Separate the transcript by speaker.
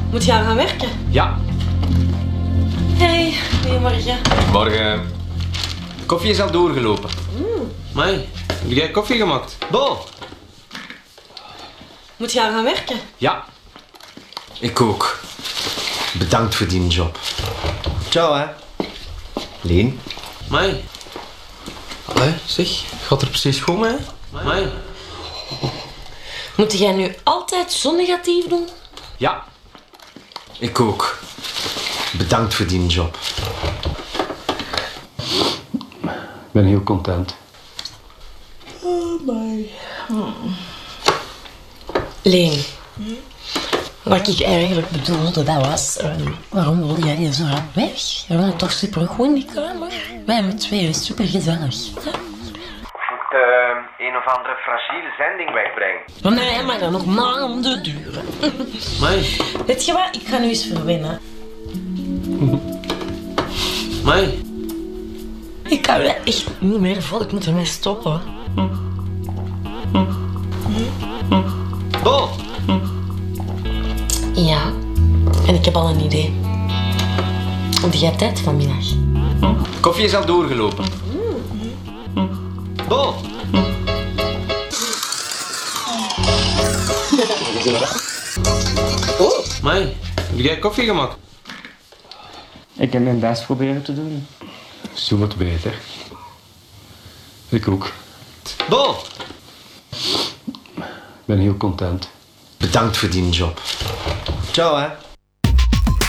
Speaker 1: Moet je aan gaan werken?
Speaker 2: Ja.
Speaker 1: Hey, goedemorgen.
Speaker 2: Morgen. Koffie is al doorgelopen.
Speaker 3: Mai, heb jij koffie gemaakt?
Speaker 2: Bon.
Speaker 1: Moet je aan gaan werken?
Speaker 2: Ja. Ik ook. Bedankt voor die job. Ciao, hè. Leen.
Speaker 3: Mai. Allee, zeg, gaat er precies goed mee? Mai.
Speaker 1: Moet jij nu altijd zo negatief doen?
Speaker 2: Ja. Ik ook. Bedankt voor die job.
Speaker 4: Ik ben heel content.
Speaker 5: Leen, wat ik eigenlijk bedoelde, dat was... waarom wilde jij hier zo rap weg? Je was toch supergoed in die kamer? Wij met tweeën, supergezellig.
Speaker 6: Moet een of andere fragiele zending wegbrengen.
Speaker 5: Nee, maar dan nog maanden duren.
Speaker 3: Mai.
Speaker 1: Weet je wat? Ik ga nu eens verwennen.
Speaker 3: Mai.
Speaker 5: Ik kan dat echt niet meer vol, ik moet ermee stoppen.
Speaker 2: Bon.
Speaker 5: Ja, en ik heb al een idee. Want jij hebt tijd vanmiddag.
Speaker 2: Koffie is al doorgelopen. Bon.
Speaker 3: Mai, heb jij koffie gemaakt?
Speaker 4: Ik heb mijn best proberen te doen. Zo wat beter. Ik ook.
Speaker 2: Bon.
Speaker 4: Ik ben heel content.
Speaker 2: Bedankt voor die job. Ciao, hè.